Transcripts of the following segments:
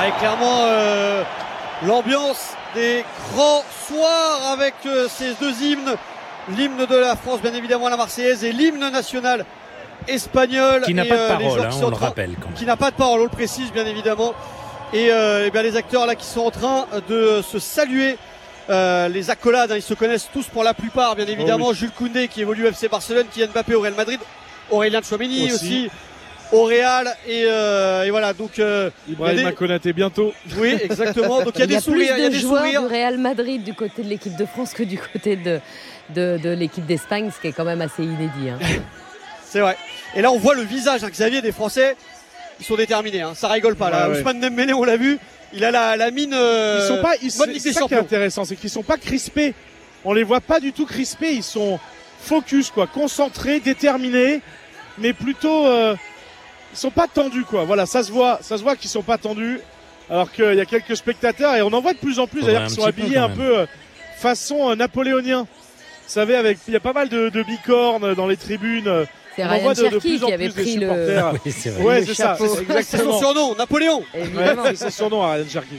Et clairement, l'ambiance des grands soirs avec ces deux hymnes. L'hymne de la France, bien évidemment, la Marseillaise, et l'hymne national espagnol. Qui n'a pas de parole, on le rappelle. Qui n'a pas de parole, on le précise, bien évidemment. Et bien les acteurs là qui sont en train de se saluer. Les accolades, ils se connaissent tous pour la plupart, bien évidemment. Jules Koundé qui évolue au FC Barcelone, Kylian Mbappé au Real Madrid, Aurélien Tchouaméni aussi au Real, et voilà, donc Ibrahima Konaté bientôt. Oui, exactement. Donc il y a des sourires, il y a des joueurs du Real Madrid du côté de l'équipe de France que du côté de l'équipe d'Espagne, ce qui est quand même assez inédit. C'est vrai. Et là on voit le visage, Xavier, des Français. Ils sont déterminés, ça rigole pas là. Ousmane Dembélé, on l'a vu, il a la mine. C'est ça qui est intéressant, c'est qu'ils sont pas crispés. On les voit pas du tout crispés. Ils sont focus, concentrés, déterminés, mais plutôt ils sont pas tendus, Voilà, ça se voit qu'ils sont pas tendus. Alors qu'il y a quelques spectateurs, et on en voit de plus en plus d'ailleurs, qui sont habillés un peu façon napoléonien. Vous savez, il y a pas mal de bicornes dans les tribunes. C'est Ryan Cherki qui avait pris le. Oui, c'est vrai. Ouais, c'est ça. C'est son surnom, Napoléon. Évidemment. C'est son surnom à Ryan Cherki.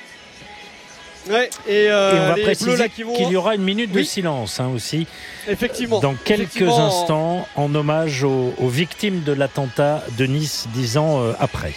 Ouais, et on va préciser qu'il y aura une minute de silence aussi. Effectivement. Dans quelques instants, en hommage aux victimes de l'attentat de Nice 10 ans après.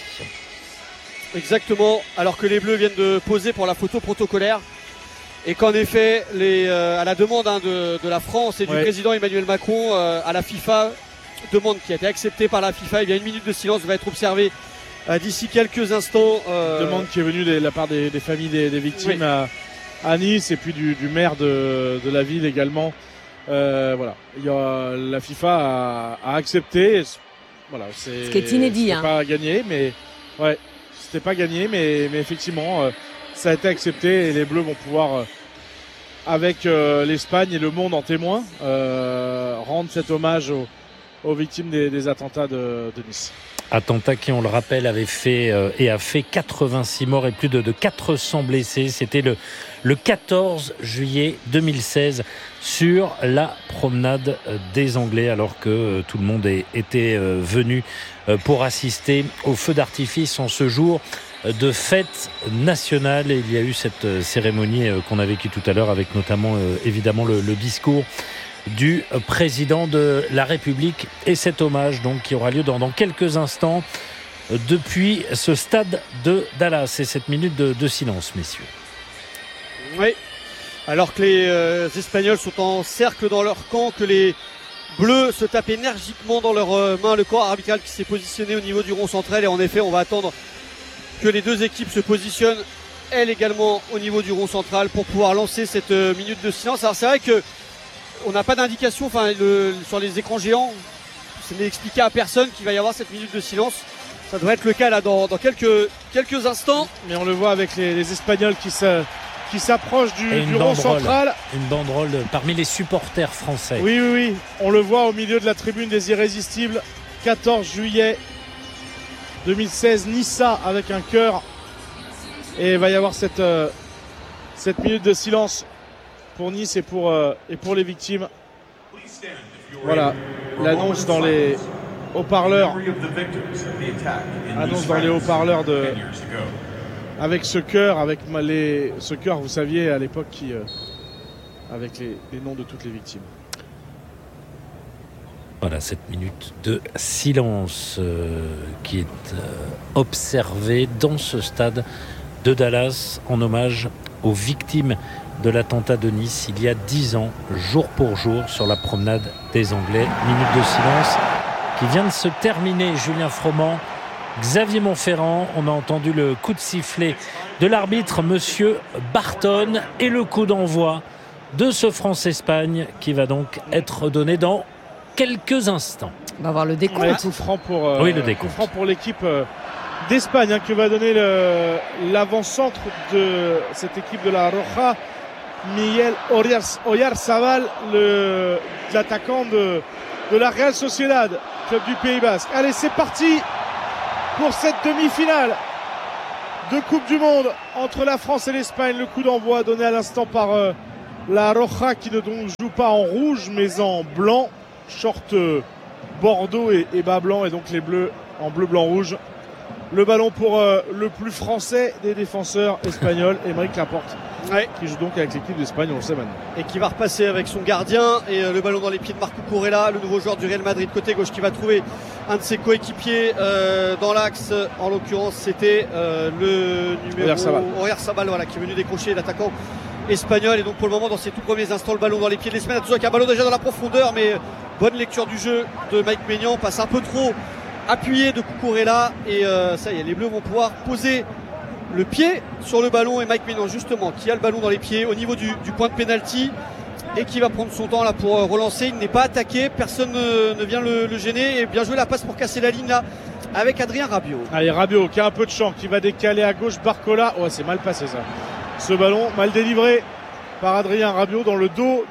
Exactement. Alors que les Bleus viennent de poser pour la photo protocolaire. Et qu'en effet, à la demande de la France et du président Emmanuel Macron à la FIFA, demande qui a été acceptée par la FIFA, une minute de silence va être observée d'ici quelques instants. Demande qui est venue de la part des familles des victimes à Nice, et puis du maire de la ville également. Voilà, la FIFA a accepté. Voilà, ce qui est inédit. C'était pas gagné, mais c'était pas gagné, mais effectivement. Ça a été accepté, et les Bleus vont pouvoir, avec l'Espagne et le monde en témoin, rendre cet hommage aux victimes des attentats de Nice. Attentat qui, on le rappelle, avait fait et a fait 86 morts et plus de 400 blessés. C'était le 14 juillet 2016 sur la promenade des Anglais, alors que tout le monde était venu pour assister au feu d'artifice en ce jour de fête nationale. Et il y a eu cette cérémonie qu'on a vécue tout à l'heure, avec notamment évidemment le discours du président de la République, et cet hommage donc qui aura lieu dans quelques instants depuis ce stade de Dallas. Et cette minute de silence, messieurs. Oui, alors que les Espagnols sont en cercle dans leur camp, que les Bleus se tapent énergiquement dans leurs mains, le corps arbitral qui s'est positionné au niveau du rond central. Et en effet, on va attendre que les deux équipes se positionnent, elles également, au niveau du rond central, pour pouvoir lancer cette minute de silence. Alors c'est vrai que on n'a pas d'indication, sur les écrans géants, ça n'est expliqué à personne qu'il va y avoir cette minute de silence. Ça devrait être le cas là dans quelques instants. Mais on le voit avec les Espagnols qui s'approchent du rond central. Une banderole parmi les supporters français. Oui. On le voit au milieu de la tribune des Irrésistibles. 14 juillet 2016, Nissa avec un cœur. Et il va y avoir cette minute de silence pour Nice et pour les victimes. Voilà, l'annonce dans les haut-parleurs. Annonce dans les haut-parleurs avec ce cœur, ce cœur, vous saviez, à l'époque, avec les noms de toutes les victimes. Voilà, cette minute de silence qui est observée dans ce stade de Dallas en hommage aux victimes de l'attentat de Nice il y a 10 ans, jour pour jour, sur la promenade des Anglais. Minute de silence qui vient de se terminer. Julien Froment, Xavier Montferrand, on a entendu le coup de sifflet de l'arbitre, monsieur Barton, et le coup d'envoi de ce France-Espagne qui va donc être donné dans quelques instants. On va voir le décompte. Coup franc le décompte. Coup franc pour l'équipe d'Espagne, que va donner l'avant-centre de cette équipe de la Roja, Miguel Oyarzabal, l'attaquant de la Real Sociedad, club du Pays Basque. Allez, c'est parti pour cette demi-finale de Coupe du Monde entre la France et l'Espagne. Le coup d'envoi donné à l'instant par la Roja, qui ne joue pas en rouge mais en blanc, short bordeaux et bas blanc, et donc les Bleus en bleu, blanc, rouge. Le ballon pour le plus français des défenseurs espagnols, Aymeric Laporte, qui joue donc avec l'équipe d'Espagne, on le sait maintenant. Et qui va repasser avec son gardien et le ballon dans les pieds de Marco Corella, le nouveau joueur du Real Madrid côté gauche, qui va trouver un de ses coéquipiers dans l'axe. En l'occurrence, c'était le numéro Oyarzabal, voilà, qui est venu décrocher l'attaquant espagnol. Et donc pour le moment, dans ces tout premiers instants, le ballon dans les pieds de l'Espagne. Attention avec un ballon déjà dans la profondeur, mais bonne lecture du jeu de Mike Maignan, passe un peu trop appuyé de Cucurella et ça y est, les Bleus vont pouvoir poser le pied sur le ballon. Et Mike Maignan justement qui a le ballon dans les pieds au niveau du point de pénalty et qui va prendre son temps là pour relancer. Il n'est pas attaqué, personne ne vient le gêner, et bien joué la passe pour casser la ligne là avec Adrien Rabiot. Allez, Rabiot qui a un peu de champ, qui va décaler à gauche Barcola. Ouais, c'est mal passé ça, ce ballon mal délivré par Adrien Rabiot dans le dos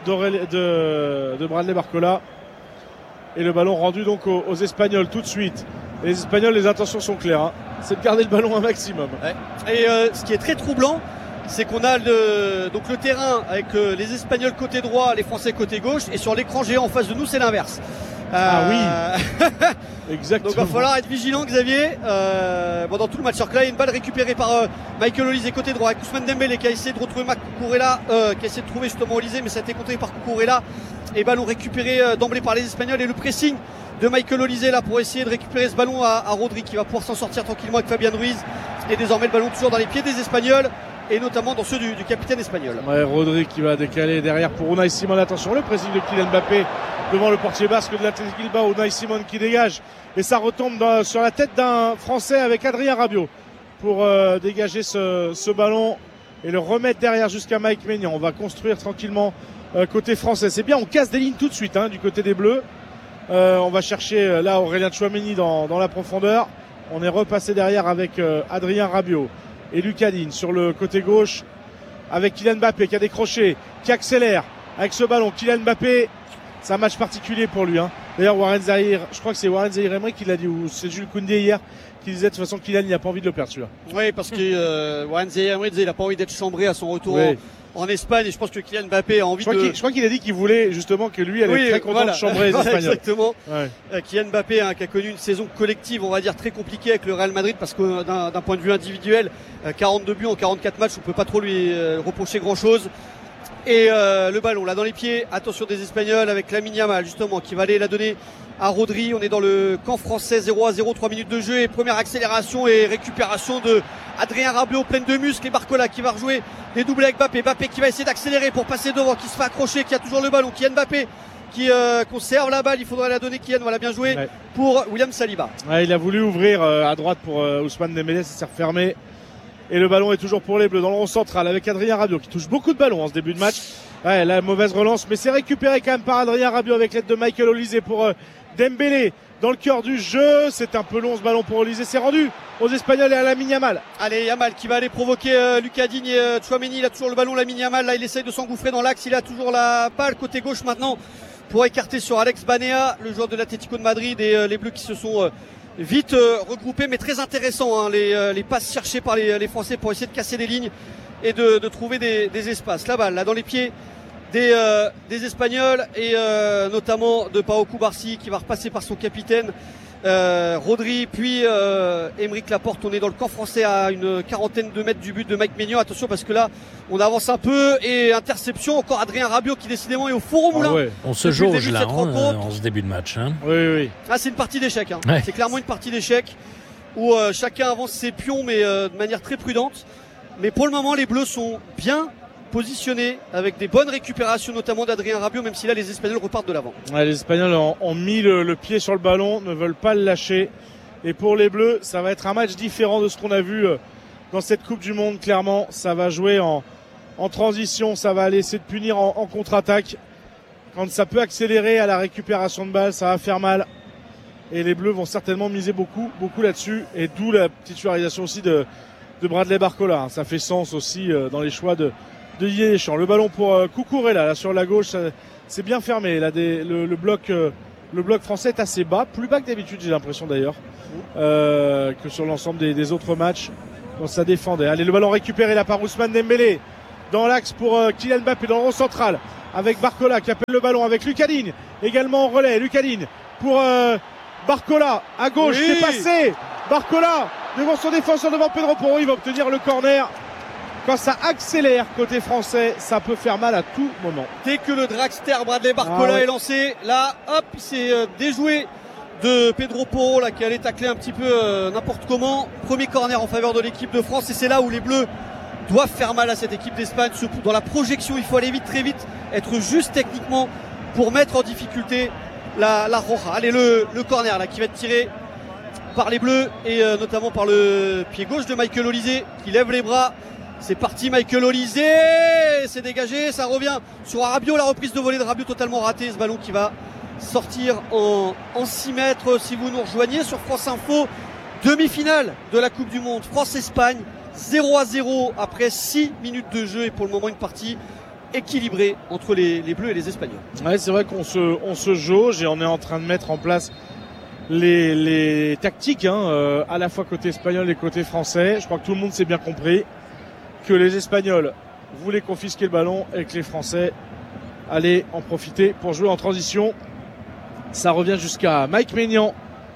de Bradley Barcola. Et le ballon rendu donc aux Espagnols tout de suite. Et les Espagnols, les intentions sont claires, hein. C'est de garder le ballon un maximum. Ouais. Et ce qui est très troublant, c'est qu'on a donc le terrain avec les Espagnols côté droit, les Français côté gauche, et sur l'écran géant en face de nous, c'est l'inverse. Ah oui. Exactement. Donc il va falloir être vigilant, Xavier, dans tout le match. Alors que là, il y a une balle récupérée par Michael Olise côté droit, avec Ousmane Dembélé qui a essayé de retrouver Cucurella, qui a essayé de trouver justement Olise, mais ça a été contré par Cucurella. Et ballon récupéré d'emblée par les Espagnols, et le pressing de Michael Olise là pour essayer de récupérer ce ballon à Rodri, qui va pouvoir s'en sortir tranquillement avec Fabian Ruiz. Et désormais le ballon toujours dans les pieds des Espagnols, et notamment dans ceux du capitaine espagnol. Ouais, Rodri qui va décaler derrière pour Unai Simon. Attention, le pressing de Kylian Mbappé devant le portier basque de l'Athletic Bilbao. Unai Simon qui dégage, et ça retombe sur la tête d'un Français avec Adrien Rabiot pour dégager ce ballon et le remettre derrière jusqu'à Mike Maignan. On va construire tranquillement côté français. C'est bien, on casse des lignes tout de suite, hein, du côté des Bleus. On va chercher là Aurélien Tchouaméni dans la profondeur. On est repassé derrière avec Adrien Rabiot et Lucas Digne sur le côté gauche avec Kylian Mbappé qui a décroché, qui accélère avec ce ballon. Kylian Mbappé, c'est un match particulier pour lui, hein. D'ailleurs Warren Zahir, je crois que c'est Warren Zahir Emery qui l'a dit, ou c'est Jules Koundé hier, qui disait de toute façon Kylian, il n'a pas envie de le perdre celui-là. Oui, parce que Warren Zahir Emery disait il n'a pas envie d'être chambré à son retour en Espagne, et je pense que Kylian Mbappé a envie je crois qu'il a dit qu'il voulait justement que lui allait être très content de chambrer les Espagnols. Exactement. Ouais. Kylian Mbappé qui a connu une saison collective, on va dire, très compliquée avec le Real Madrid, parce que d'un point de vue individuel, 42 buts en 44 matchs, on peut pas trop lui reprocher grand chose. Et le ballon là dans les pieds, attention des Espagnols avec Lamine Yamal justement qui va aller la donner à Rodri. On est dans le camp français, 0-0, 3 minutes de jeu, et première accélération et récupération de Adrien Rabiot pleine de muscles, et Barcola qui va rejouer les doublés avec Mbappé qui va essayer d'accélérer pour passer devant, qui se fait accrocher, qui a toujours le ballon, Kylian Mbappé qui conserve la balle, il faudrait la donner Kylian, voilà, bien joué pour William Saliba. Ouais, il a voulu ouvrir à droite pour Ousmane Dembélé, ça s'est refermé. Et le ballon est toujours pour les Bleus dans le rond central avec Adrien Rabiot qui touche beaucoup de ballons en ce début de match. Ouais, la mauvaise relance, mais c'est récupéré quand même par Adrien Rabiot avec l'aide de Michael Olise pour Dembélé dans le cœur du jeu. C'est un peu long ce ballon pour Olise, c'est rendu aux Espagnols et à Lamine Yamal. Allez, Yamal qui va aller provoquer Lucas Digne et Tchouaméni. Il a toujours le ballon, Lamine Yamal, là il essaye de s'engouffrer dans l'axe, il a toujours la balle côté gauche maintenant pour écarter sur Alex Banea, le joueur de l'Atlético de Madrid, et les Bleus qui se sont vite regroupés, mais très intéressant, hein, les passes cherchées par les Français pour essayer de casser des lignes et de trouver des espaces. La balle là dans les pieds des Espagnols, et notamment de Pau Cubarsí qui va repasser par son capitaine Rodri, puis Aymeric Laporte. On est dans le camp français à une quarantaine de mètres du but de Mike Maignan. Attention parce que là on avance un peu, et interception encore Adrien Rabiot qui décidément est au four au moulin. On se jauge là en ce début de match, hein. Oui. Ah, c'est une partie d'échec, hein. C'est clairement une partie d'échec où chacun avance ses pions, mais de manière très prudente. Mais pour le moment les Bleus sont bien positionnés avec des bonnes récupérations, notamment d'Adrien Rabiot, même si là les Espagnols repartent de l'avant. Les Espagnols ont mis le pied sur le ballon, ne veulent pas le lâcher, et pour les Bleus ça va être un match différent de ce qu'on a vu dans cette Coupe du Monde. Clairement ça va jouer en transition, ça va aller essayer de punir en contre-attaque. Quand ça peut accélérer à la récupération de balles, ça va faire mal, et les Bleus vont certainement miser beaucoup là-dessus, et d'où la titularisation aussi de Bradley Barcola. Ça fait sens aussi dans les choix de Didier Deschamps. Le ballon pour Cucurella là sur la gauche, c'est bien fermé là, le bloc français est assez bas, plus bas que d'habitude j'ai l'impression d'ailleurs, que sur l'ensemble des autres matchs quand ça défendait. Allez, le ballon récupéré là par Ousmane Dembélé dans l'axe pour Kylian Mbappé dans le rond central avec Barcola qui appelle le ballon avec Lucas Digne également en relais. Lucas Digne pour Barcola à gauche, qui est passé. Barcola devant son défenseur, devant Pedro Porro. Il va obtenir le corner. Quand ça accélère côté français, ça peut faire mal à tout moment. Dès que le dragster Bradley Barcola est lancé, là, hop, il s'est déjoué de Pedro Porro là, qui allait tacler un petit peu n'importe comment. Premier corner en faveur de l'équipe de France, et c'est là où les Bleus doivent faire mal à cette équipe d'Espagne. Dans la projection, il faut aller vite, très vite, être juste techniquement pour mettre en difficulté la Roja. Allez, le corner là qui va être tiré par les Bleus et notamment par le pied gauche de Michael Olise qui lève les bras. C'est parti, Michael Olise, c'est dégagé, ça revient sur Rabiot, la reprise de volée de Rabiot totalement ratée, ce ballon qui va sortir en 6 mètres. Si vous nous rejoignez sur France Info, demi-finale de la Coupe du Monde, France-Espagne, 0-0 après 6 minutes de jeu, et pour le moment une partie équilibrée entre les Bleus et les Espagnols. Ouais, c'est vrai qu'on se jauge et on est en train de mettre en place les tactiques, à la fois côté espagnol et côté français. Je crois que tout le monde s'est bien compris que les Espagnols voulaient confisquer le ballon et que les Français allaient en profiter pour jouer en transition. Ça revient jusqu'à Mike Maignan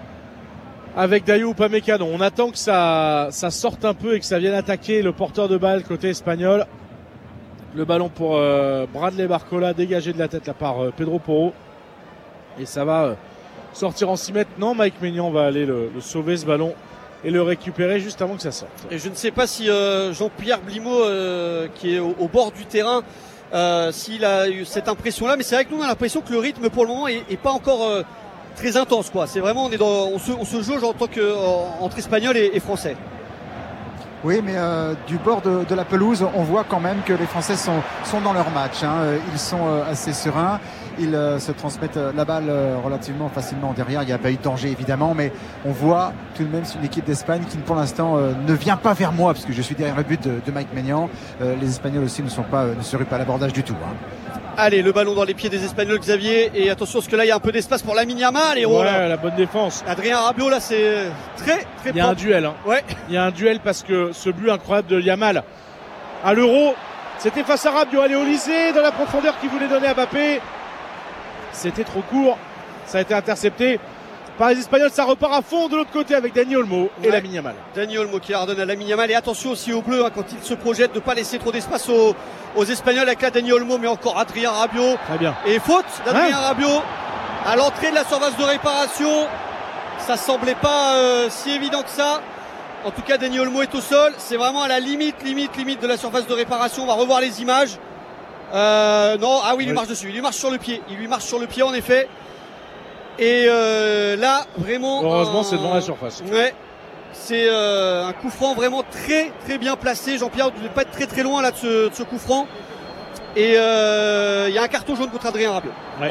avec Dayot Upamecano. On attend que ça sorte un peu et que ça vienne attaquer le porteur de balle côté espagnol. Le ballon pour Bradley Barcola, dégagé de la tête là par Pedro Porro. Et ça va sortir en 6 mètres. Non, Mike Maignan va aller le sauver, ce ballon, et le récupérer juste avant que ça sorte. Et je ne sais pas si Jean-Pierre Blimaud, qui est au bord du terrain, s'il a eu cette impression-là, mais c'est vrai que nous on a l'impression que le rythme pour le moment est pas encore très intense, quoi. C'est vraiment, on se jauge en tant entre Espagnols et Français. Oui, mais du bord de la pelouse, on voit quand même que les Français sont dans leur match. Ils sont assez sereins. Ils se transmettent la balle relativement facilement derrière. Il n'y a pas eu de danger évidemment, mais on voit tout de même une équipe d'Espagne qui pour l'instant ne vient pas vers moi, parce que je suis derrière le but de Mike Maignan. Les Espagnols aussi ne se ruent pas à l'abordage du tout. Allez, le ballon dans les pieds des Espagnols, Xavier, et attention parce que là il y a un peu d'espace pour Lamine Yamal. Et la bonne défense. Adrien Rabiot là, c'est très très. Il y a un duel. Ouais. Il y a un duel parce que ce but incroyable de Yamal à l'Euro, c'était face à Rabiot. Allez, Olise dans la profondeur qu'il voulait donner à Mbappé. C'était trop court. Ça a été intercepté par les Espagnols. Ça repart à fond de l'autre côté avec Dani Olmo et Lamine Yamal. Dani Olmo qui la redonne à Lamine Yamal. Et attention aussi aux Bleus quand ils se projettent de ne pas laisser trop d'espace aux Espagnols avec la Dani Olmo, mais encore Adrien Rabiot. Très bien. Et faute d'Adrien Rabiot à l'entrée de la surface de réparation. Ça semblait pas si évident que ça. En tout cas, Dani Olmo est au sol. C'est vraiment à la limite de la surface de réparation. On va revoir les images. Non, il lui marche dessus. Il lui marche sur le pied en effet. Et là, vraiment. Heureusement, c'est devant la surface. Ouais. C'est un coup franc vraiment très très bien placé. Jean-Pierre ne devait pas être très très loin là de ce coup franc. Et il y a un carton jaune contre Adrien Rabiot. Ouais.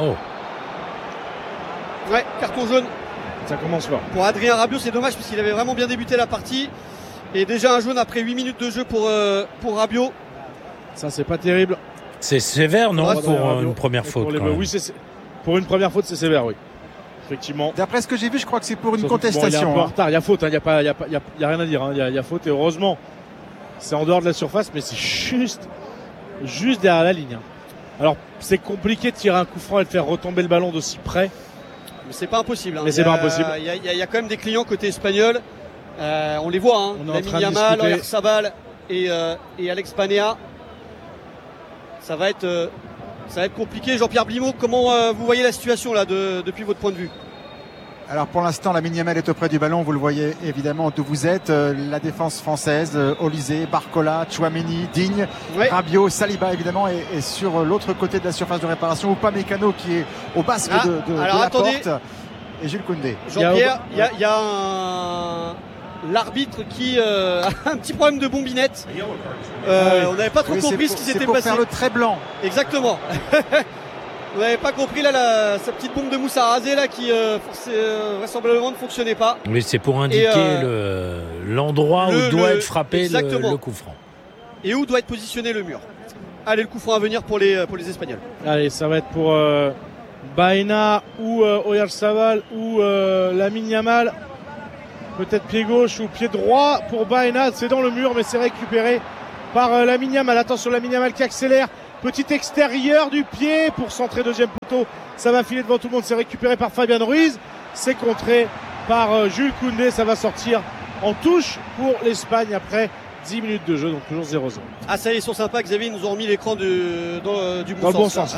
Ouais, carton jaune. Ça commence fort. Pour Adrien Rabiot, c'est dommage parce qu'il avait vraiment bien débuté la partie. Et déjà un jaune après 8 minutes de jeu pour Rabiot. Ça, c'est pas terrible. C'est sévère, non, pour une première faute. Oui, pour une première faute, c'est sévère, oui. Effectivement. D'après ce que j'ai vu, je crois que c'est pour une Surtout contestation. Il est un peu en retard. Il y a faute. Il y a rien à dire. Il y a faute. Et heureusement, c'est en dehors de la surface, mais c'est juste derrière la ligne. Alors, c'est compliqué de tirer un coup franc et de faire retomber le ballon d'aussi près. Mais c'est pas impossible. Mais c'est pas impossible. Il y a quand même des clients côté espagnol. On les voit. Lamine Yamal, Oyarzabal et Alex Panea. Ça va être compliqué. Jean-Pierre Blimaud, comment vous voyez la situation là depuis votre point de vue? Alors pour l'instant, Lamine Yamal est auprès du ballon. Vous le voyez évidemment d'où vous êtes. La défense française, Olise, Barcola, Tchouaméni, Digne, Rabiot, Saliba évidemment, et sur l'autre côté de la surface de réparation, Upamecano qui est au basque de la porte, et Jules Koundé. Jean-Pierre, il y a l'arbitre qui a un petit problème de bombinette. On n'avait pas trop compris ce qui s'était passé. C'est pour faire le trait blanc. Exactement. On n'avait pas compris là sa petite bombe de mousse à raser là qui vraisemblablement ne fonctionnait pas. Oui, c'est pour indiquer l'endroit où doit être frappé le coup franc. Et où doit être positionné le mur. Allez, le coup franc à venir pour les Espagnols. Allez, ça va être pour Baena ou Oyarzabal ou Lamine Yamal. Peut-être pied gauche ou pied droit pour Baena. C'est dans le mur, mais c'est récupéré par Lamine Yamal. Attention, Lamine Yamal qui accélère. Petit extérieur du pied pour centrer deuxième poteau. Ça va filer devant tout le monde. C'est récupéré par Fabian Ruiz. C'est contré par Jules Koundé. Ça va sortir en touche pour l'Espagne après 10 minutes de jeu, donc toujours 0-0. Ah ça y est, ils sont sympas, Xavier, ils nous ont remis l'écran du Dans le bon sens.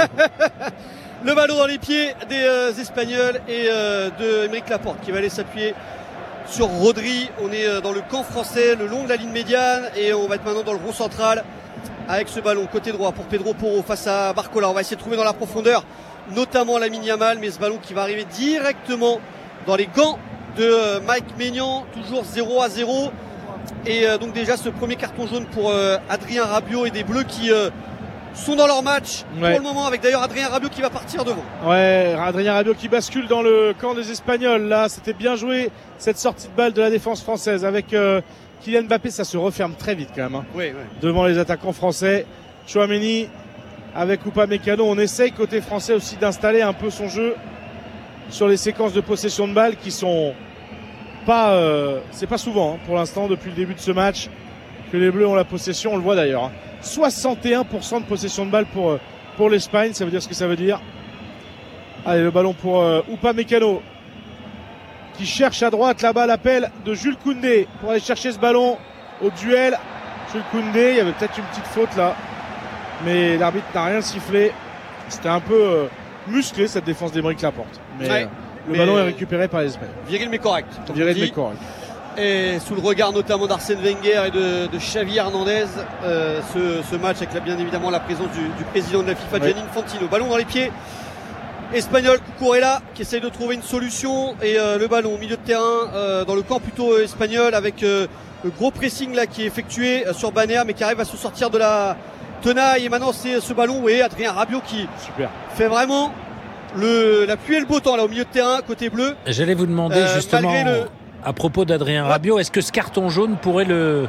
Le ballon dans les pieds des Espagnols et de Aymeric Laporte qui va aller s'appuyer sur Rodri. On est dans le camp français, le long de la ligne médiane, et on va être maintenant dans le rond central avec ce ballon côté droit pour Pedro Porro face à Barcola. On va essayer de trouver dans la profondeur notamment Lamine Yamal, mais ce ballon qui va arriver directement dans les gants de Mike Maignan, toujours 0-0. Et donc déjà ce premier carton jaune pour Adrien Rabiot et des Bleus qui sont dans leur match pour le moment, avec d'ailleurs Adrien Rabiot qui va partir devant. Ouais, Adrien Rabiot qui bascule dans le camp des Espagnols. Là, c'était bien joué cette sortie de balle de la défense française avec Kylian Mbappé. Ça se referme très vite quand même, hein, devant les attaquants français. Tchouaméni avec Upamecano. On essaye côté français aussi d'installer un peu son jeu sur les séquences de possession de balle qui sont pas, c'est pas souvent hein, pour l'instant depuis le début de ce match que les Bleus ont la possession. On le voit d'ailleurs, hein. 61% de possession de balle pour l'Espagne, ça veut dire ce que ça veut dire. Allez, le ballon pour Upamecano qui cherche à droite là-bas l'appel de Jules Koundé pour aller chercher ce ballon au duel. Jules Koundé, il y avait peut-être une petite faute là, mais l'arbitre n'a rien sifflé. C'était un peu musclé cette défense d'Aymeric Laporte, mais le ballon est récupéré par les Espagnols. Viril mais correct. Viril mais correct. Et sous le regard notamment d'Arsène Wenger et de Xavi Hernandez, ce match avec bien évidemment la présence du président de la FIFA, Gianni Infantino. Ballon dans les pieds espagnol, Cucurella qui essaye de trouver une solution, et le ballon au milieu de terrain dans le camp plutôt espagnol avec le gros pressing là qui est effectué sur Banea, mais qui arrive à se sortir de la tenaille. Et maintenant c'est ce ballon et Adrien Rabiot qui fait vraiment la pluie et le beau temps là au milieu de terrain côté bleu. J'allais vous demander justement à propos d'Adrien Rabiot, est-ce que ce carton jaune pourrait le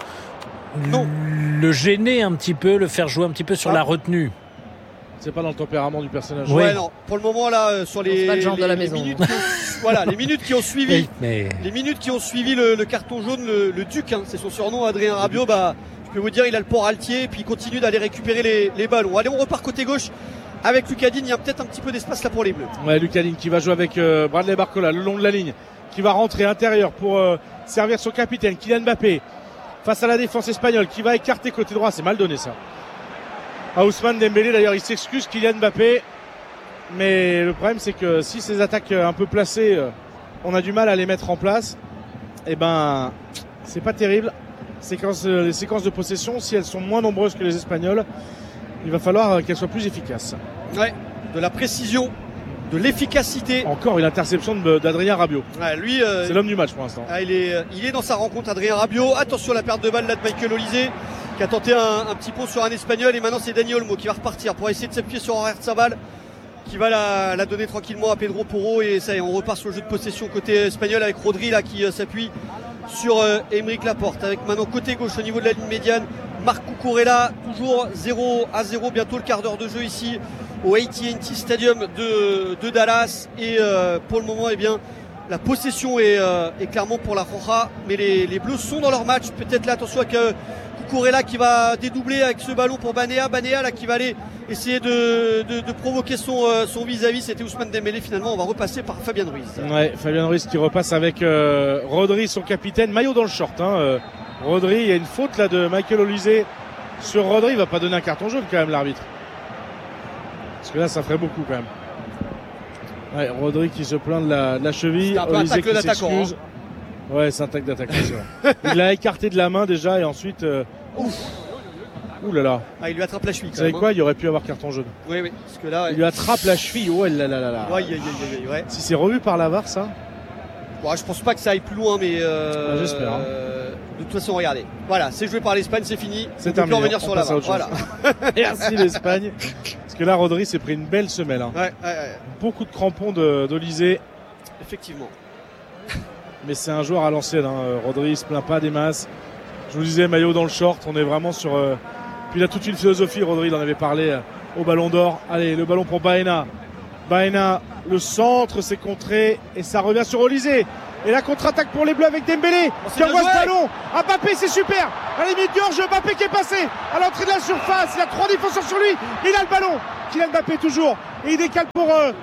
gêner un petit peu, le faire jouer un petit peu sur la retenue? C'est pas dans le tempérament du personnage. Ouais, non. Pour le moment là, sur les minutes, les minutes qui ont suivi, les minutes qui ont suivi le carton jaune, le Duc, hein, c'est son surnom, Adrien Rabiot. Bah, je peux vous dire, il a le port altier, et puis il continue d'aller récupérer les ballons. Allez, on repart côté gauche avec Lucas Digne. Il y a peut-être un petit peu d'espace là pour les Bleus. Ouais, Lucas Digne qui va jouer avec Bradley Barcola le long de la ligne, qui va rentrer intérieur pour servir son capitaine Kylian Mbappé face à la défense espagnole qui va écarter côté droit. C'est mal donné ça à Ousmane Dembélé. D'ailleurs il s'excuse, Kylian Mbappé, mais le problème c'est que si ces attaques un peu placées on a du mal à les mettre en place, et ben c'est pas terrible. Les séquences de possession, si elles sont moins nombreuses que les Espagnols, il va falloir qu'elles soient plus efficaces. Ouais, de la précision, de l'efficacité. Encore une interception d'Adrien Rabiot. Ouais, lui, c'est l'homme du match pour l'instant. Il est dans sa rencontre, Adrien Rabiot. Attention à la perte de balle là de Michael Olise qui a tenté un petit pont sur un Espagnol, et maintenant c'est Dani Olmo qui va repartir pour essayer de s'appuyer sur Oyarzabal qui va la donner tranquillement à Pedro Porro, et ça y est, on repart sur le jeu de possession côté espagnol avec Rodri là qui s'appuie sur Aymeric Laporte, avec maintenant côté gauche au niveau de la ligne médiane Marc Cucurella, toujours 0-0, bientôt le quart d'heure de jeu ici au AT&T Stadium de Dallas, et pour le moment la possession est clairement pour la Roja, mais les Bleus sont dans leur match. Peut-être là, attention avec Cucurella qui va dédoubler avec ce ballon pour Banea là qui va aller essayer de provoquer son vis-à-vis. C'était Ousmane Dembélé. Finalement on va repasser par Fabien Ruiz. Ouais, Fabien Ruiz qui repasse avec Rodri, son capitaine, maillot dans le short, hein. Rodri, il y a une faute là de Michael Olise sur Rodri. Il va pas donner un carton jaune quand même l'arbitre, parce que là ça ferait beaucoup quand même. Ouais, Rodri qui se plaint de la cheville. C'est un peu un tacle d'attaquant, hein. Ouais, c'est un tacle d'attaquant. Il l'a écarté de la main déjà, et ensuite ouh là là. Ah, il lui attrape la cheville. Vous savez quoi, il aurait pu avoir carton jaune. Oui, parce que là il lui attrape la cheville. Ouais là là là. Ouais. Si c'est revu par la VAR, ça. Bon, je pense pas que ça aille plus loin, mais j'espère. Hein. De toute façon, regardez. Voilà, c'est joué par l'Espagne, c'est fini. C'est terminé. On peut revenir sur la VAR. Voilà. Merci l'Espagne. Parce que là, Rodri s'est pris une belle semelle. Hein. Ouais. Beaucoup de crampons d'Olise. Effectivement. Mais c'est un joueur à l'ancienne. Hein. Rodri, il se plaint pas des masses. Je vous disais, maillot dans le short. On est vraiment sur. Puis il a toute une philosophie. Rodri, il en avait parlé au Ballon d'Or. Allez, le ballon pour Baena. Baena, le centre, c'est contré. Et ça revient sur Olise. Et la contre-attaque pour les Bleus avec Dembélé qui envoie ce ballon à Mbappé, c'est super. À la limite du hors-jeu, Mbappé qui est passé à l'entrée de la surface. Il a 3 défenseurs sur lui, mais il a le ballon. Kylian Mbappé toujours. Et il décale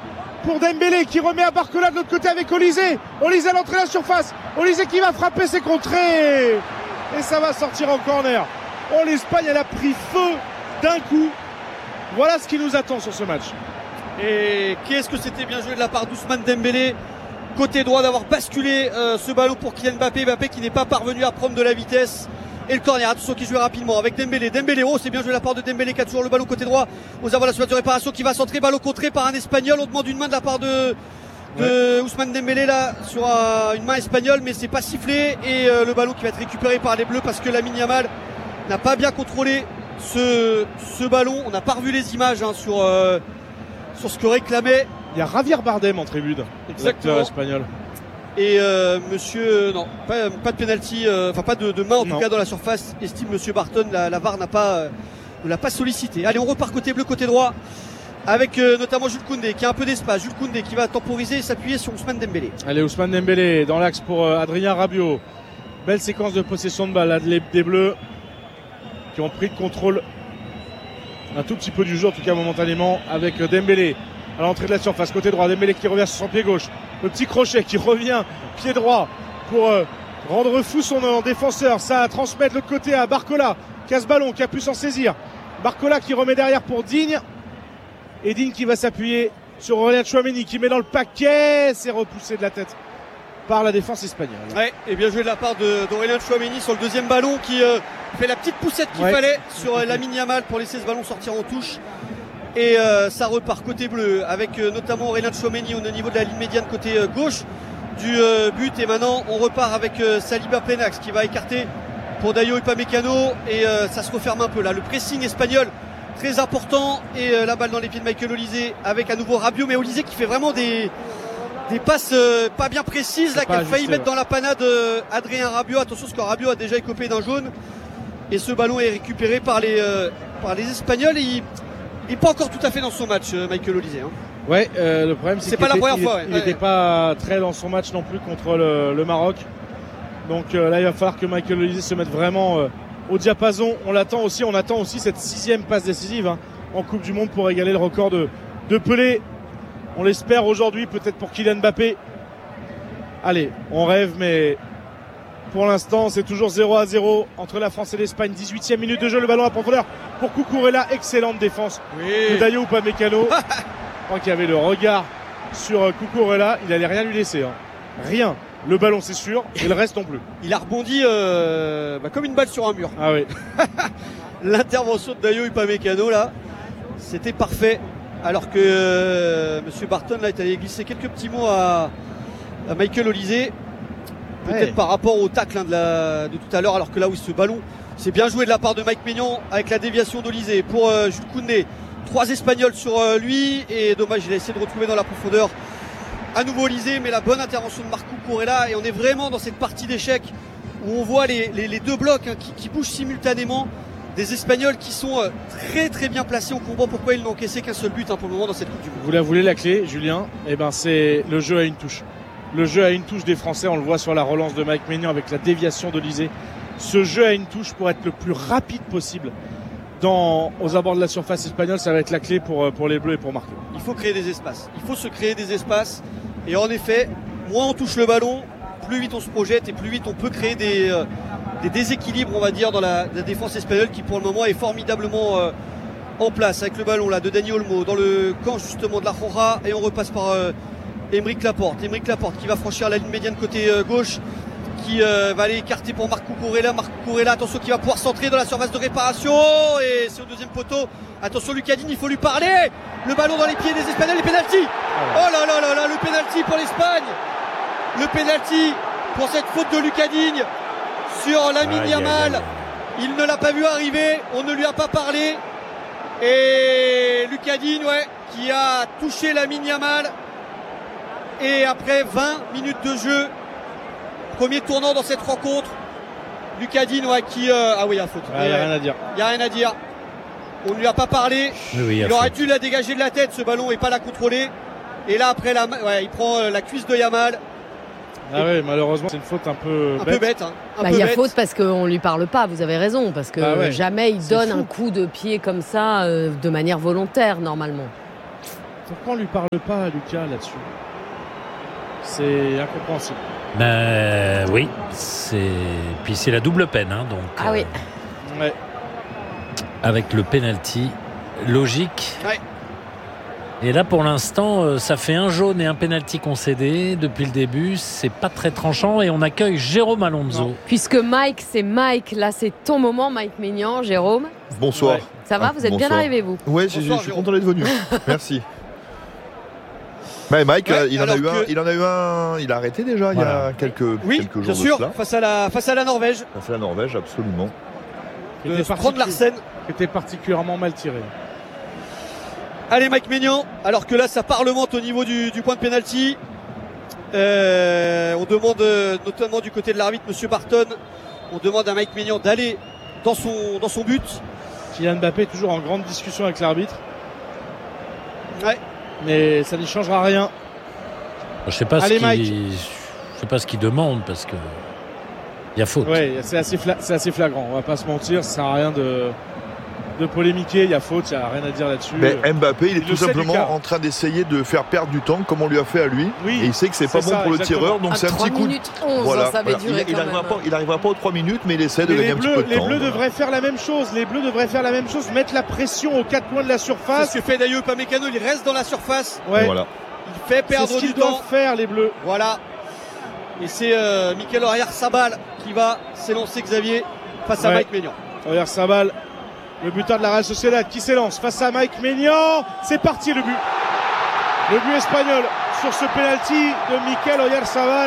pour Dembélé qui remet à Barcola de l'autre côté avec Olysée. Olysée à l'entrée de la surface. Olysée qui va frapper, c'est contré. Et ça va sortir en corner. Oh, l'Espagne, elle a pris feu d'un coup. Voilà ce qui nous attend sur ce match. Et qu'est-ce que c'était bien joué de la part d'Ousmane Dembélé, côté droit, d'avoir basculé ce ballon pour Kylian Mbappé. Mbappé qui n'est pas parvenu à prendre de la vitesse. Et le corner, attention, qui joue rapidement avec Dembélé. Oh, c'est bien joué de la part de Dembélé qui a toujours le ballon côté droit. Aux avant la surface de réparation qui va centrer, ballon contré par un Espagnol. On demande une main de la part de Ousmane Dembélé là sur une main espagnole, mais c'est pas sifflé. Et le ballon qui va être récupéré par les Bleus parce que Lamine Yamal n'a pas bien contrôlé ce ballon. On n'a pas revu les images sur ce que réclamait. Il y a Javier Bardem en tribune, l'acteur espagnol. Et monsieur, non, pas de penalty, pas de main en tout cas dans la surface, estime monsieur Barton. La VAR ne l'a pas sollicité. Allez, on repart côté bleu, côté droit, avec notamment Jules Koundé qui a un peu d'espace. Jules Koundé qui va temporiser et s'appuyer sur Ousmane Dembélé. Allez, Ousmane Dembélé dans l'axe pour Adrien Rabiot. Belle séquence de possession de balle là, des Bleus qui ont pris le contrôle un tout petit peu du jeu, en tout cas momentanément, avec Dembélé à l'entrée de la surface, côté droit. Dembélé qui revient sur son pied gauche. Le petit crochet qui revient pied droit pour rendre fou son défenseur. Ça à transmettre de l'autre côté à Barcola qui a ce ballon, qui a pu s'en saisir. Barcola qui remet derrière pour Digne. Et Digne qui va s'appuyer sur Aurélien Tchouaméni qui met dans le paquet. C'est repoussé de la tête par la défense espagnole. Ouais, et bien joué de la part d'Aurélien Tchouaméni sur le deuxième ballon qui fait la petite poussette qu'il fallait sur Lamine Yamal pour laisser ce ballon sortir en touche. Et ça repart côté bleu avec notamment Aurélien Tchouaméni au niveau de la ligne médiane côté gauche du but. Et maintenant on repart avec Saliba Plenax qui va écarter pour Dayo Upamecano. Et ça se referme un peu là. Le pressing espagnol très important. Et la balle dans les pieds de Michael Olysée avec à nouveau Rabiot. Mais Olysée qui fait vraiment des passes pas bien précises là, qui a failli mettre dans la panade Adrien Rabiot. Attention parce que Rabiot a déjà écopé d'un jaune. Et ce ballon est récupéré par les Espagnols. Et il n'est pas encore tout à fait dans son match, Michael Olysée. Ouais, le problème c'est pas la première fois. Il n'était pas très dans son match non plus contre le Maroc. Donc là, il va falloir que Michael Olysée se mette vraiment au diapason. On attend aussi cette 6e passe décisive en Coupe du Monde pour égaler le record de Pelé. On l'espère aujourd'hui, peut-être pour Kylian Mbappé. Allez, on rêve, mais pour l'instant, c'est toujours 0-0 entre la France et l'Espagne. 18e minute de jeu, le ballon à profondeur pour Cucurella. Excellente défense de Dayo Upamecano. Je crois qu'il y avait le regard sur Cucurella. Il n'allait rien lui laisser. Rien. Le ballon, c'est sûr, et le reste non plus. Il a rebondi comme une balle sur un mur. Ah oui. L'intervention de Dayo Upamecano, là, c'était parfait. Alors que monsieur Barton là, est allé glisser quelques petits mots à Michael Olysée. Peut-être par rapport au tacle de tout à l'heure, alors que là où ce ballon, c'est bien joué de la part de Mike Maignan avec la déviation d'Olysée pour Jules Koundé. 3 Espagnols sur lui et dommage, il a essayé de retrouver dans la profondeur à nouveau Olysée, mais la bonne intervention de Marc Cucurella. Et on est vraiment dans cette partie d'échec où on voit les 2 blocs qui bougent simultanément. Des Espagnols qui sont très très bien placés. On comprend pourquoi ils n'ont encaissé qu'un seul but pour le moment dans cette Coupe du Monde. Vous la voulez la clé, Julien? C'est le jeu à une touche. Le jeu à une touche des Français, on le voit sur la relance de Mike Maignan avec la déviation d'Olysée. Ce jeu à une touche pour être le plus rapide possible aux abords de la surface espagnole, ça va être la clé pour les Bleus et pour marquer. Il faut créer des espaces. Il faut se créer des espaces. Et en effet, moins on touche le ballon, plus vite on se projette et plus vite on peut créer des déséquilibres, on va dire, dans la défense espagnole qui pour le moment est formidablement en place. Avec le ballon là de Dani Olmo dans le camp justement de la Roja. Et on repasse par Aymeric Laporte qui va franchir la ligne médiane côté gauche, qui va aller écarter pour Marc Cucurella. Attention, qui va pouvoir centrer dans la surface de réparation et c'est au deuxième poteau. Attention, Lucas Digne, il faut lui parler. Le ballon dans les pieds des Espagnols, les pénaltys. Oh là là là là, le pénalty pour l'Espagne. Le pénalty pour cette faute de Lucas Digne sur Lamine Yamal. Il ne l'a pas vu arriver, on ne lui a pas parlé. Et Lucas Digne, qui a touché Lamine Yamal. Et après 20 minutes de jeu, premier tournant dans cette rencontre, Lucas Digne qui... ah oui, il y a faute. Il n'y a rien à dire. Il n'y a rien à dire. On ne lui a pas parlé. Oui, il aurait dû la dégager de la tête, ce ballon, et pas la contrôler. Et là, après, il prend la cuisse de Yamal. Ah oui, malheureusement, c'est une faute un peu bête. Il y a faute parce qu'on ne lui parle pas, vous avez raison. Parce que jamais il donne un coup de pied comme ça de manière volontaire, normalement. Pourquoi on lui parle pas à Lucas là-dessus? C'est incompréhensible. Oui, puis c'est la double peine, hein, donc. Ah oui. Ouais. Avec le penalty logique. Ouais. Et là, pour l'instant, ça fait un jaune et un penalty concédé depuis le début. C'est pas très tranchant et on accueille Jérôme Alonso. Non. Puisque c'est Mike, là c'est ton moment, Mike Maignan. Jérôme, Bonsoir. Ouais. ça va, vous êtes bien Bonsoir. arrivé vous? Ouais, Bonsoir, je suis Jérôme. content d'être venu. Merci. Mike, Ouais, il en a eu un. Il a arrêté déjà il y Voilà. a quelques jours bien de sûr, cela. face à la Norvège, C'est la Norvège, absolument. Qui de était Strand Larsen. qui était particulièrement mal tiré. Allez, Mike Maignan, alors que là ça parlemente au niveau du point de pénalty. On demande notamment du côté de l'arbitre, Monsieur Barton, on demande à Mike Maignan d'aller dans son but. Kylian Mbappé est toujours en grande discussion avec l'arbitre. Ouais. Mais ça n'y changera rien. Je sais pas Allez, je sais pas ce qu'il demande parce que il y a faute. Ouais, c'est assez flagrant. On va pas se mentir, ça sert à rien de polémiquer. Il y a faute, il n'y a rien à dire là-dessus. Mais Mbappé, il est Il tout le sait, simplement Lucas. en train d'essayer de faire perdre du temps, comme on lui a fait à lui. Oui, et il sait que c'est pas c'est bon ça, pour le exactement. tireur, donc c'est un 3 petit coup. minutes 11, Voilà, ça avait voilà. duré Il quand même. n'arrivera pas aux 3 minutes, mais il essaie de Mais gagner un petit peu de les temps. Bleus Voilà. devraient faire la même chose. Les Bleus devraient faire la même chose, mettre la pression aux 4 coins de la C'est surface. ce que fait Dayo Upamecano, il reste dans la surface, Ouais, Voilà. il fait c'est perdre ce du qu'ils temps. doivent faire, les Bleus. Voilà. Et c'est Mikel Oyarzabal qui va s'élancer, Xavier, face à Ouais. Mike Maignan. Regarde Sabal, le buteur de la Real Sociedad qui s'élance face à Mike Maignan. C'est parti le but. Le but espagnol sur ce penalty de Mikel Oyarzabal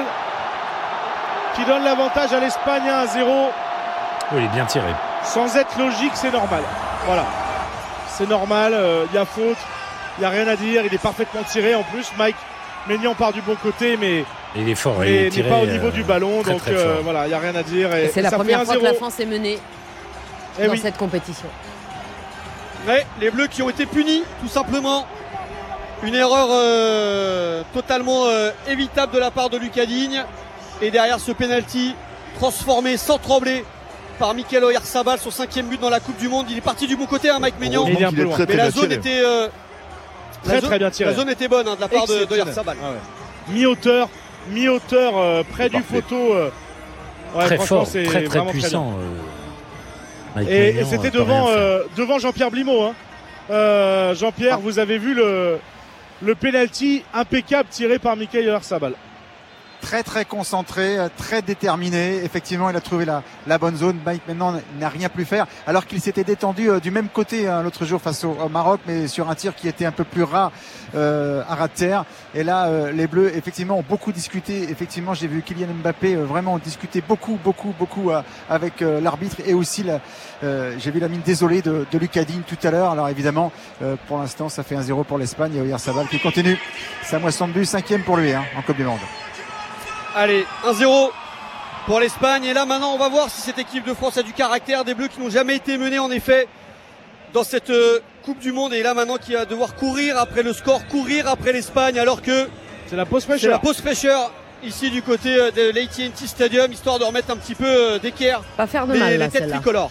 qui donne l'avantage à l'Espagne 1-0. Oui, il est bien tiré. Sans être logique, c'est normal. Voilà. C'est normal, il y a faute, il n'y a rien à dire, il est parfaitement tiré. En plus, Mike Maignan part du bon côté, mais Il est fort. Il n'est est tiré, pas au niveau du ballon. très, Donc très fort. voilà, il n'y a rien à dire. Et c'est la ça première fait fois que 1-0. la France est menée Eh dans oui. cette compétition. Ouais, les Bleus qui ont été punis, tout simplement. Une erreur totalement évitable de la part de Lucas Digne. Et derrière ce penalty transformé sans trembler par Mikel Oyarzabal, son 5e but dans la Coupe du Monde. Il est parti du bon côté, hein, Mike Maignan. Il est un Il peu est loin. très Mais très la bien zone tiré. était Très bien tiré. La zone était bonne, hein, de la part Exceptionnel. d'Oyarzabal. Ah ouais. Mi-hauteur, près du Parfait. photo. Ouais, Très franchement, fort, c'est très vraiment très puissant. Mike Et Maignan, c'était peut rien faire. devant Jean-Pierre Blimaud. Hein. Jean-Pierre, vous avez vu le penalty impeccable tiré par Mikel Oyarzabal. Très très concentré, très déterminé. Effectivement, il a trouvé la bonne zone. Mike maintenant n'a rien pu faire, alors qu'il s'était détendu du même côté l'autre jour face au Maroc, mais sur un tir qui était un peu plus ras à ras de terre. Et là, les Bleus effectivement ont beaucoup discuté. Effectivement, j'ai vu Kylian Mbappé vraiment discuter beaucoup avec l'arbitre, et aussi j'ai vu la mine désolée de Lucas Digne tout à l'heure. Alors évidemment, pour l'instant, ça fait 1-0 pour l'Espagne et Oyarzabal qui continue sa moisson de but, 5e pour lui en Coupe du Monde. Allez, 1-0 pour l'Espagne. Et là, maintenant, on va voir si cette équipe de France a du caractère. Des Bleus qui n'ont jamais été menés, en effet, dans cette Coupe du Monde. Et là, maintenant, qui va devoir courir après le score, courir après l'Espagne, alors que C'est la pause c'est la fraîcheur. pause fraîcheur ici du côté de l'AT&T Stadium, histoire de remettre un petit peu d'équerre Pas faire de mal les là, têtes celle-là. tricolores.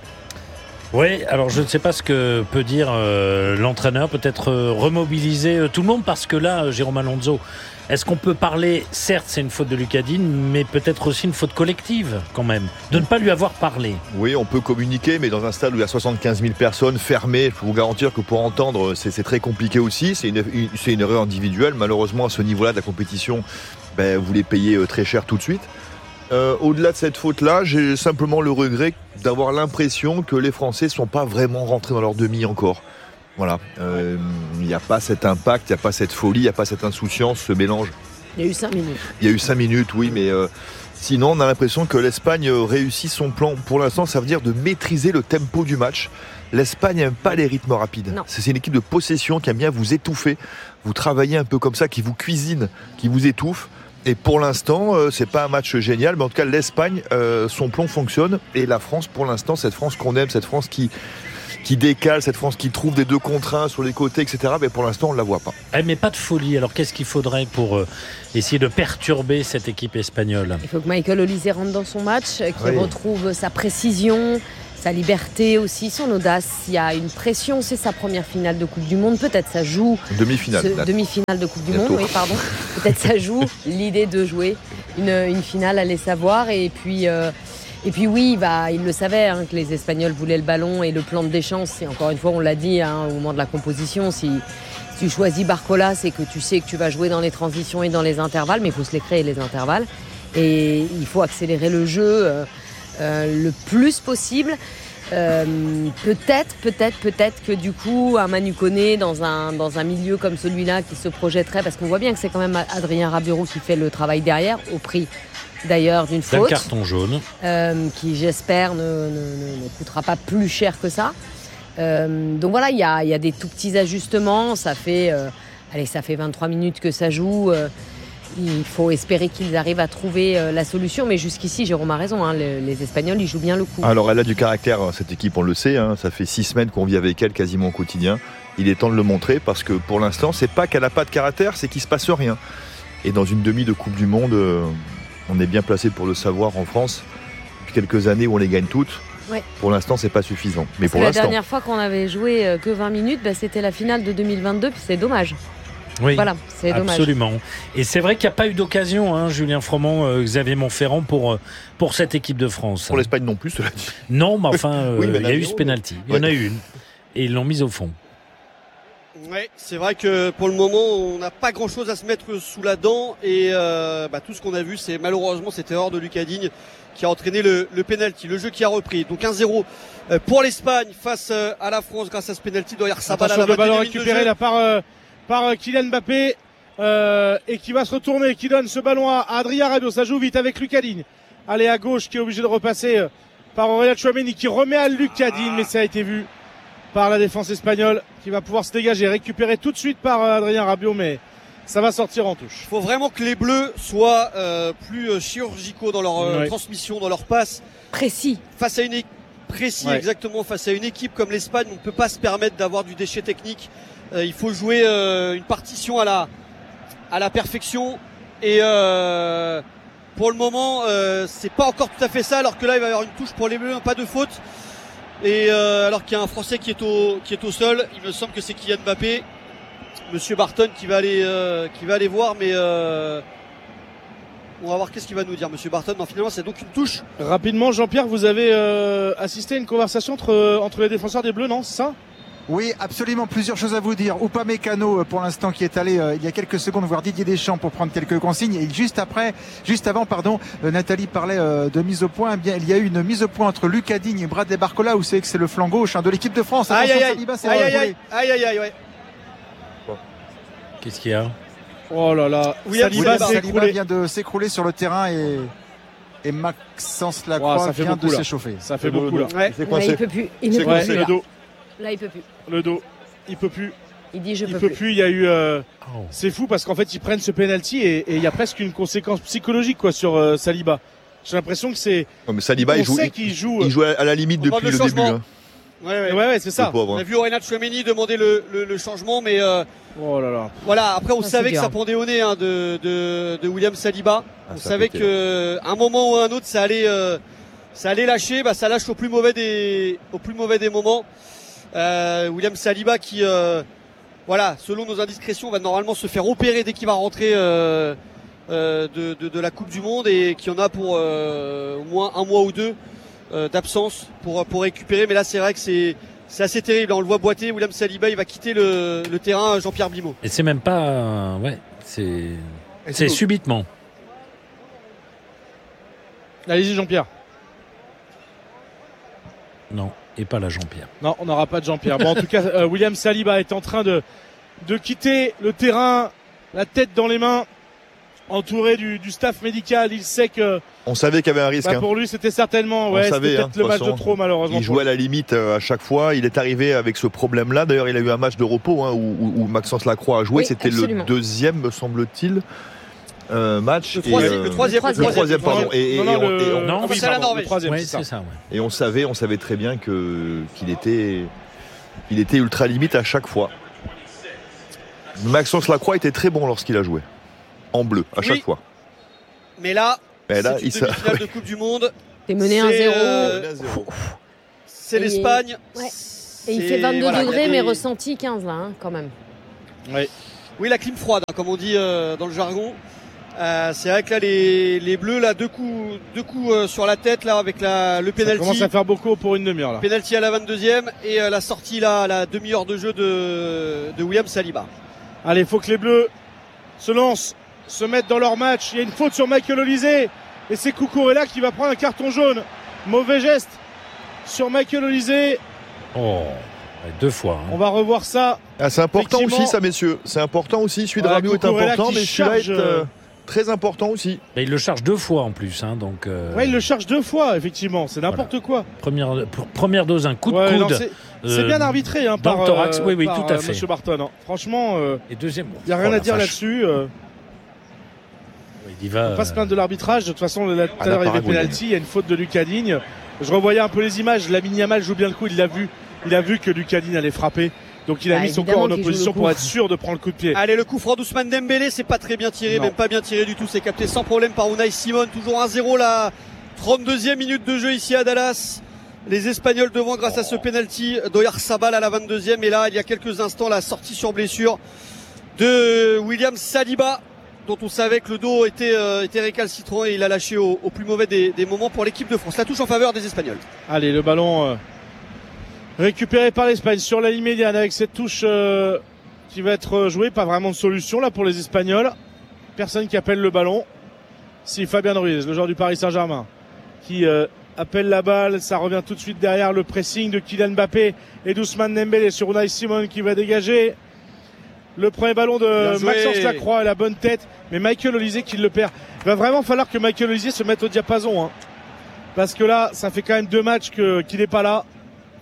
Oui, alors je ne sais pas ce que peut dire l'entraîneur, peut-être remobiliser tout le monde, parce que là, Jérôme Alonso, est-ce qu'on peut parler, certes c'est une faute de Lucas Digne, mais peut-être aussi une faute collective quand même, de ne pas lui avoir parlé. Oui, on peut communiquer, mais dans un stade où il y a 75 000 personnes fermées, je peux vous garantir que pour entendre, c'est très compliqué aussi. C'est une erreur individuelle. Malheureusement, à ce niveau-là de la compétition, vous les payez très cher tout de suite. Au-delà de cette faute-là, j'ai simplement le regret d'avoir l'impression que les Français ne sont pas vraiment rentrés dans leur demi encore. Voilà, il n'y a pas cet impact, il n'y a pas cette folie, il n'y a pas cette insouciance, ce mélange. Il y a eu 5 minutes. Il y a eu 5 minutes, oui, mais sinon on a l'impression que l'Espagne réussit son plan. Pour l'instant, ça veut dire de maîtriser le tempo du match. L'Espagne n'aime pas les rythmes rapides. Non. C'est une équipe de possession qui aime bien vous étouffer. Vous travaillez un peu comme ça, qui vous cuisine, qui vous étouffe. Et pour l'instant, c'est pas un match génial, mais en tout cas l'Espagne, son plan fonctionne. Et la France, pour l'instant, cette France qu'on aime, cette France qui décale, cette France qui trouve des 2 contre 1 sur les côtés, etc. Mais pour l'instant, on ne la voit pas. Mais pas de folie. Alors qu'est-ce qu'il faudrait pour essayer de perturber cette équipe espagnole ? Il faut que Michael Olise rentre dans son match, qu'il Oui. retrouve sa précision, sa liberté aussi, son audace. Il y a une pression, c'est sa première finale de Coupe du Monde. Peut-être ça joue... Demi-finale. Demi-finale de Coupe du Bientôt. Monde, oui, pardon. Peut-être ça joue l'idée de jouer une finale, allez savoir. Et puis oui, il le savait hein, que les Espagnols voulaient le ballon et le plan de Deschamps. Et encore une fois, on l'a dit hein, au moment de la composition, si tu choisis Barcola, c'est que tu sais que tu vas jouer dans les transitions et dans les intervalles, mais il faut se les créer les intervalles. Et il faut accélérer le jeu le plus possible. Peut-être que du coup un Manu Koné dans un milieu comme celui-là qui se projetterait, parce qu'on voit bien que c'est quand même Adrien Rabiot qui fait le travail derrière, au prix d'ailleurs d'une faute, d'un carton jaune, qui j'espère ne coûtera pas plus cher que ça. Donc voilà, il y a des tout petits ajustements. Ça fait 23 minutes que ça joue. Il faut espérer qu'ils arrivent à trouver la solution. Mais jusqu'ici, Jérôme a raison, hein, les Espagnols, ils jouent bien le coup. Alors elle a du caractère, cette équipe, on le sait. Hein, ça fait 6 semaines qu'on vit avec elle quasiment au quotidien. Il est temps de le montrer parce que pour l'instant, c'est pas qu'elle n'a pas de caractère, c'est qu'il se passe rien. Et dans une demi de Coupe du Monde, on est bien placé pour le savoir en France. Depuis quelques années où on les gagne toutes. Ouais. Pour l'instant, c'est pas suffisant. Mais pour la dernière fois qu'on avait joué que 20 minutes, c'était la finale de 2022, puis c'est dommage. Oui, voilà, c'est dommage. Absolument. Et c'est vrai qu'il n'y a pas eu d'occasion, hein, Julien Froment, Xavier Montferrand, pour cette équipe de France. Pour l'Espagne non plus, cela dit. Non, mais enfin, il y a eu ce penalty. Il y en a eu une. Et ils l'ont mise au fond. Oui, c'est vrai que pour le moment, on n'a pas grand-chose à se mettre sous la dent. Et tout ce qu'on a vu, c'est malheureusement cette erreur de Lucas Digne qui a entraîné le penalty. Le jeu qui a repris. Donc 1-0 pour l'Espagne face à la France grâce à ce penalty d'Oyarzabal. Le ballon récupéré là par Kylian Mbappé et qui va se retourner, qui donne ce ballon à Adrien Rabiot. Ça joue vite avec Lucas Digne. Allez à gauche, qui est obligé de repasser par Aurélien Tchouaméni qui remet à Lucas Digne, mais ça a été vu par la défense espagnole qui va pouvoir se dégager, récupéré tout de suite par Adrien Rabiot, mais ça va sortir en touche. Il faut vraiment que les Bleus soient plus chirurgicaux dans leur transmission, dans leur passe. Précis. Face à une exactement, face à une équipe comme l'Espagne, on ne peut pas se permettre d'avoir du déchet technique. Il faut jouer une partition à la perfection et pour le moment c'est pas encore tout à fait ça, alors que là il va y avoir une touche pour les Bleus, pas de faute, et alors qu'il y a un Français qui est au sol. Il me semble que c'est Kylian Mbappé, Monsieur Barton qui va aller voir, mais on va voir qu'est-ce qu'il va nous dire Monsieur Barton. Non, finalement c'est donc une touche. Rapidement, Jean-Pierre, vous avez assisté à une conversation entre les défenseurs des Bleus, non, c'est ça? Oui, absolument, plusieurs choses à vous dire. Upamecano, pour l'instant, qui est allé il y a quelques secondes voir Didier Deschamps pour prendre quelques consignes. Et juste avant, Nathalie parlait de mise au point. Eh bien, il y a eu une mise au point entre Lucas Digne et Bradley Barcola. Vous savez que c'est le flanc gauche de l'équipe de France. Aïe. Qu'est-ce qu'il y a? Oh là là. Saliba vient de s'écrouler sur le terrain et Maxence Lacroix vient de s'échauffer. Ça fait beaucoup là. Il peut plus. Le dos. Là, il peut plus. Le dos. Il peut plus. Il dit il peut plus. Il y a eu. C'est fou parce qu'en fait ils prennent ce penalty et il y a presque une conséquence psychologique sur Saliba. J'ai l'impression que c'est. Non, mais Saliba il joue à la limite depuis le début. Hein. Ouais, c'est ça. On a vu Aurélien Tchouaméni demander le changement, mais oh là là. Voilà. Après, on savait que ça pendait au nez de William Saliba. On savait que un moment ou un autre, ça allait lâcher. Ça lâche au plus mauvais des moments. William Saliba qui, selon nos indiscrétions, va normalement se faire opérer dès qu'il va rentrer de la Coupe du Monde, et qui en a pour au moins un mois ou deux d'absence pour récupérer. Mais là, c'est vrai que c'est assez terrible. On le voit boiter. William Saliba, il va quitter le terrain. Jean-Pierre Blimaud. Et c'est même pas, c'est subitement. Allez-y, Jean-Pierre. Non. Et pas la Jean-Pierre. Non, on n'aura pas de Jean-Pierre. Bon, en tout cas, William Saliba est en train de quitter le terrain, la tête dans les mains, entouré du staff médical. Il sait que... On savait qu'il y avait un risque. Pour lui, c'était certainement c'était peut-être le match de trop, malheureusement. Il jouait à la limite à chaque fois. Il est arrivé avec ce problème-là. D'ailleurs, il a eu un match de repos où Maxence Lacroix a joué. C'était absolument. Le deuxième, me semble-t-il. Match. Le troisième, pardon. C'est la Norvège. C'est ça. Et on savait très bien qu'il était ultra limite à chaque fois. Maxence Lacroix était très bon lorsqu'il a joué. En bleu, à chaque fois. Mais là, c'est une demi-finale de Coupe du Monde. T'es mené 1-0. c'est l'Espagne. Ouais. Et il fait 22 degrés, mais ressenti 15 là, quand même. Oui, la clim froide, comme on dit dans le jargon. C'est vrai que là, les Bleus, là, deux coups sur la tête, là, avec le penalty. Ça commence à faire beaucoup pour une demi-heure, là. Penalty à la 22e et la sortie, là, à la demi-heure de jeu de William Saliba. Allez, il faut que les Bleus se lancent, se mettent dans leur match. Il y a une faute sur Michael Olise et c'est Cucurella qui va prendre un carton jaune. Mauvais geste sur Michael Olise. Oh, 2 fois. On va revoir ça. C'est important aussi, ça, messieurs. C'est important aussi. Celui de Rabiot est important, mais celui-là est très important aussi. Et il le charge 2 fois en plus. Donc, il le charge 2 fois, effectivement. C'est n'importe quoi. Première dose, un coup de coude. Non, c'est bien arbitré par le thorax. Oui, par, tout à fait. Monsieur Barton. Franchement, et deuxième. Il n'y a rien à dire là-dessus. Il va. On passe plaindre de l'arbitrage. De toute façon, tout à l'heure, il y avait penalty. Il y a une faute de Lucas Digne. Je revoyais un peu les images. Lamine Yamal joue bien le coup. Il a vu que Lucas Digne allait frapper. Donc il a mis son corps en opposition pour être sûr de prendre le coup de pied. Allez, le coup franc d'Ousmane Dembélé, c'est pas très bien tiré, même pas bien tiré du tout. C'est capté sans problème par Unai Simon. Toujours 1-0 la 32e minute de jeu ici à Dallas. Les Espagnols devant grâce à ce penalty d'Oyarzabal à la 22e. Et là, il y a quelques instants, la sortie sur blessure de William Saliba, dont on savait que le dos était récalcitrant et il a lâché au plus mauvais des moments pour l'équipe de France. La touche en faveur des Espagnols. Allez, le ballon récupéré par l'Espagne sur la ligne médiane avec cette touche qui va être jouée. Pas vraiment de solution là pour les Espagnols. Personne qui appelle le ballon. Si Fabian Ruiz, le joueur du Paris Saint-Germain, qui appelle la balle. Ça revient tout de suite derrière le pressing de Kylian Mbappé et d'Ousmane Dembélé sur Unai Simon qui va dégager. Le premier ballon de Maxence Lacroix à la bonne tête, mais Michael Olise qui le perd. Il va vraiment falloir que Michael Olise se mette au diapason, parce que là, ça fait quand même 2 matchs qu'il n'est pas là.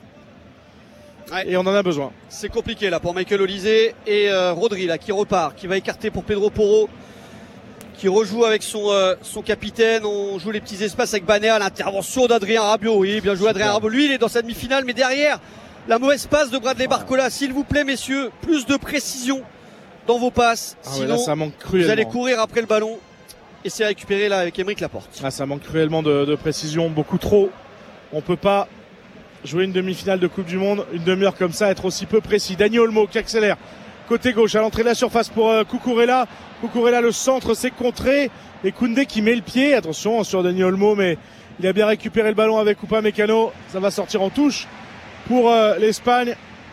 Ouais. Et on en a besoin. C'est compliqué là pour Michael Olise et Rodri là qui repart, qui va écarter pour Pedro Porro, qui rejoue avec son capitaine. On joue les petits espaces avec Banea. L'intervention d'Adrien Rabiot. Oui, bien joué Adrien Rabiot. Lui, il est dans sa demi-finale, mais derrière, la mauvaise passe de Bradley Barcola. S'il vous plaît, messieurs, plus de précision dans vos passes. Sinon, là, ça manque cruellement. Vous allez courir après le ballon et c'est récupéré là avec Aymeric Laporte. Ça manque cruellement de précision, beaucoup trop. On peut pas jouer une demi-finale de Coupe du Monde, une demi-heure comme ça, être aussi peu précis. Dani Olmo qui accélère côté gauche à l'entrée de la surface pour Cucurella. Cucurella, le centre, c'est contré. Et Koundé qui met le pied. Attention sur Dani Olmo, mais il a bien récupéré le ballon avec Upamecano. Ça va sortir en touche pour l'Espagne.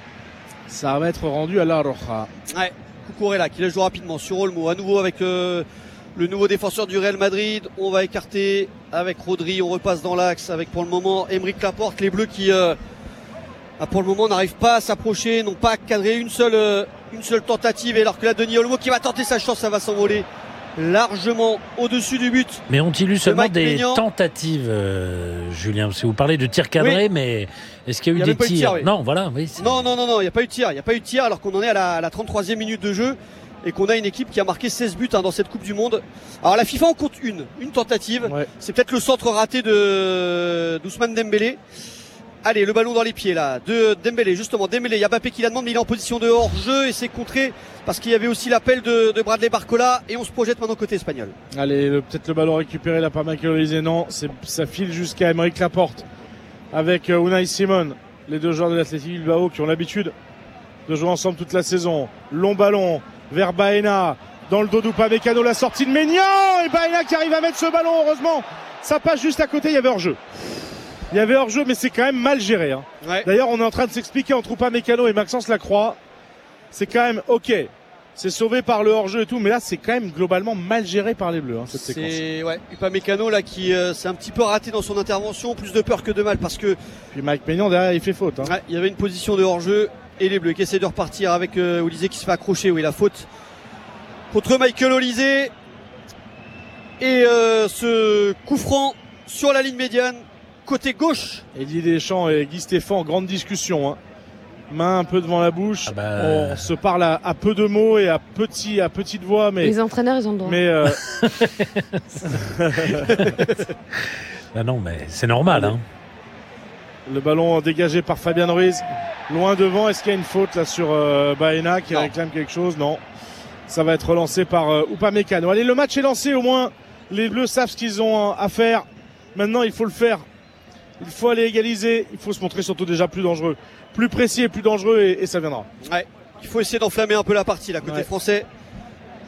Ça va être rendu à la Roja. Ouais, Cucurella qui la joue rapidement sur Olmo. À nouveau avec le nouveau défenseur du Real Madrid. On va écarter avec Rodri. On repasse dans l'axe avec pour le moment Aymeric Laporte. Les Bleus qui pour le moment n'arrivent pas à s'approcher, n'ont pas cadré une seule tentative. Et alors que là, Dani Olmo qui va tenter sa chance, ça va s'envoler largement au-dessus du but. Mais ont-ils eu seulement des tentatives, Julien? Parce que vous parlez de tirs cadrés, oui. Mais est-ce qu'il y a eu des tirs? Non, voilà. Oui, non, il n'y a pas eu de tir. Il n'y a pas eu de tir alors qu'on en est à la 33e minute de jeu et qu'on a une équipe qui a marqué 16 buts dans cette Coupe du Monde. Alors la FIFA en compte une tentative. Ouais. C'est peut-être le centre raté d'Ousmane Dembélé. Allez, le ballon dans les pieds là de Dembélé, justement. Dembélé, il y a Mbappé qui la demande, mais il est en position de hors-jeu et c'est contré parce qu'il y avait aussi l'appel de Bradley Barcola et on se projette maintenant côté espagnol. Allez, peut-être le ballon récupéré là par Michael Olise, non, ça file jusqu'à Aymeric Laporte avec Unai Simon, les deux joueurs de l'Athletic Bilbao qui ont l'habitude de jouer ensemble toute la saison. Long ballon vers Baena, dans le dos d'Upamecano, la sortie de Maignan et Baena qui arrive à mettre ce ballon, heureusement, ça passe juste à côté, il y avait hors-jeu. Il y avait hors-jeu, mais c'est quand même mal géré. Ouais. D'ailleurs, on est en train de s'expliquer entre Upamecano et Maxence Lacroix. C'est quand même ok. C'est sauvé par le hors-jeu et tout, mais là, c'est quand même globalement mal géré par les Bleus, cette séquence. Ouais, Upamecano là qui s'est un petit peu raté dans son intervention, plus de peur que de mal parce que. Puis Mike Maignan derrière, il fait faute. Ouais, il y avait une position de hors-jeu et les Bleus qui essaient de repartir avec Olise qui se fait accrocher. Oui, la faute contre Michael Olise et ce coup franc sur la ligne médiane. Côté gauche. Eddie Deschamps et Guy Stéphane en grande discussion. Main un peu devant la bouche. On se parle à peu de mots et à petite voix. Mais les entraîneurs, ils ont le droit. Mais non, mais c'est normal. Le ballon dégagé par Fabian Ruiz. Loin devant. Est-ce qu'il y a une faute là sur Baena qui réclame quelque chose? Non. Ça va être relancé par Upamecano. Allez, le match est lancé au moins. Les Bleus savent ce qu'ils ont à faire. Maintenant, il faut le faire Il faut aller égaliser. Il faut se montrer surtout déjà plus dangereux, plus précis et plus dangereux, et ça viendra. Ouais. Il faut essayer d'enflammer un peu la partie là côté Ouais. français.